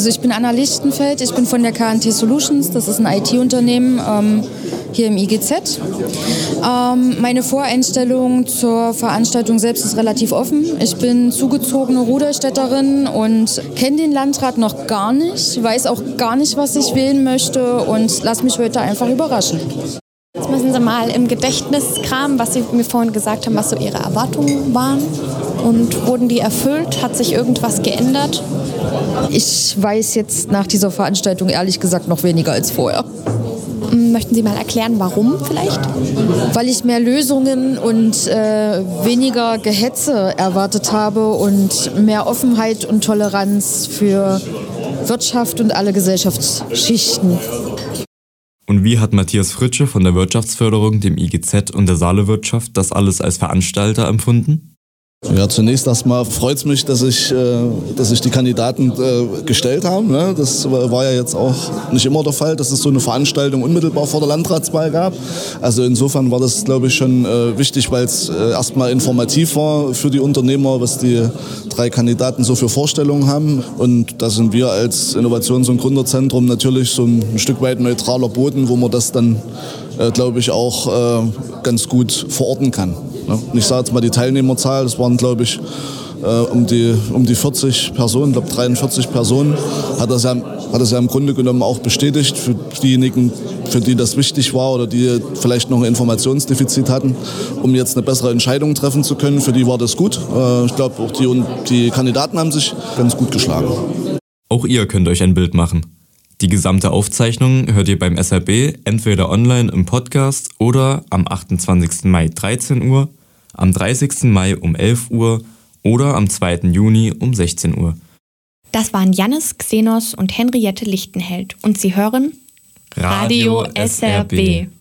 Also ich bin Anna Lichtenfeld, ich bin von der KNT Solutions, das ist ein IT-Unternehmen hier im IGZ. Meine Voreinstellung zur Veranstaltung selbst ist relativ offen. Ich bin zugezogene Ruderstädterin und kenne den Landrat noch gar nicht, weiß auch gar nicht, was ich wählen möchte und lasse mich heute einfach überraschen. Jetzt müssen Sie mal im Gedächtnis kramen, was Sie mir vorhin gesagt haben, was so Ihre Erwartungen waren. Und wurden die erfüllt? Hat sich irgendwas geändert? Ich weiß jetzt nach dieser Veranstaltung ehrlich gesagt noch weniger als vorher. Möchten Sie mal erklären, warum vielleicht? Weil ich mehr Lösungen und weniger Gehetze erwartet habe und mehr Offenheit und Toleranz für Wirtschaft und alle Gesellschaftsschichten. Und wie hat Matthias Fritsche von der Wirtschaftsförderung, dem IGZ und der Saale-Wirtschaft das alles als Veranstalter empfunden? Ja, zunächst erstmal freut es mich, dass sich die Kandidaten gestellt haben. Ne? Das war ja jetzt auch nicht immer der Fall, dass es so eine Veranstaltung unmittelbar vor der Landratswahl gab. Also insofern war das, glaube ich, schon wichtig, weil es erstmal informativ war für die Unternehmer, was die 3 Kandidaten so für Vorstellungen haben. Und da sind wir als Innovations- und Gründerzentrum natürlich so ein Stück weit neutraler Boden, wo man das dann, glaube ich, auch ganz gut verorten kann. Ich sage jetzt mal die Teilnehmerzahl, das waren, glaube ich, um die 40 Personen, ich glaube 43 Personen, hat das ja im Grunde genommen auch bestätigt für diejenigen, für die das wichtig war oder die vielleicht noch ein Informationsdefizit hatten, um jetzt eine bessere Entscheidung treffen zu können. Für die war das gut. Ich glaube, auch die Kandidaten haben sich ganz gut geschlagen. Auch ihr könnt euch ein Bild machen. Die gesamte Aufzeichnung hört ihr beim SRB entweder online im Podcast oder am 28. Mai 13 Uhr, am 30. Mai um 11 Uhr oder am 2. Juni um 16 Uhr. Das waren Jannis Xenos und Henriette Lichtenheld und Sie hören Radio SRB.